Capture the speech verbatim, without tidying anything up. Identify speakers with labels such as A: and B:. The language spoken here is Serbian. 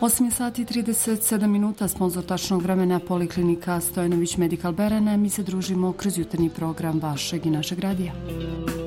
A: osam sati i trideset sedam minuta, sponzor tačnog vremena Poliklinika Stojanović Medical Berene. Mi se družimo kroz jutarnji program vašeg i našeg radija.